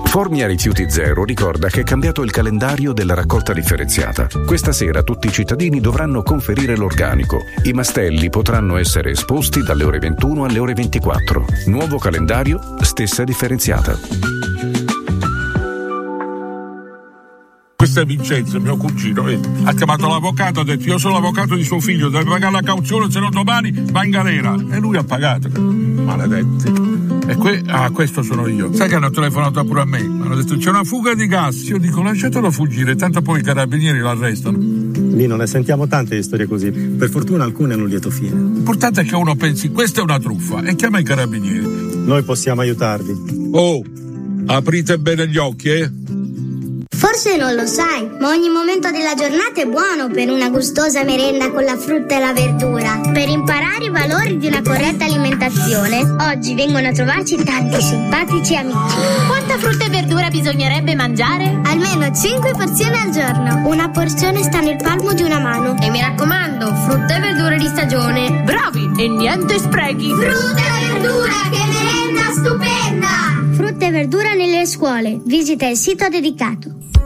Formia Rifiuti Zero ricorda che è cambiato il calendario della raccolta differenziata. Questa sera tutti i cittadini dovranno conferire l'organico. I mastelli potranno essere esposti dalle ore 21 alle ore 24. Nuovo calendario, stessa differenziata. Questo è Vincenzo, mio cugino, ha chiamato l'avvocato, ha detto io sono l'avvocato di suo figlio, deve pagare la cauzione, se no domani va in galera. E lui ha pagato. Maledetti. E questo sono io. Sai che hanno telefonato pure a me, hanno detto c'è una fuga di gas. Io dico lasciatelo fuggire, tanto poi i carabinieri l'arrestano. Lì non ne sentiamo tante di storie così, per fortuna alcune hanno un lieto fine. L'importante è che uno pensi questa è una truffa e chiama i carabinieri. Noi possiamo aiutarvi. Oh, aprite bene gli occhi, Forse non lo sai, ma ogni momento della giornata è buono per una gustosa merenda con la frutta e la verdura. Per imparare i valori di una corretta alimentazione, oggi vengono a trovarci tanti simpatici amici. Quanta frutta e verdura bisognerebbe mangiare? Almeno 5 porzioni al giorno. Una porzione sta nel palmo di una mano. E mi raccomando, frutta e verdure di stagione. Bravi e niente sprechi. Frutta e verdura, che merenda stupenda! Frutta e verdura nelle scuole. Visita il sito dedicato.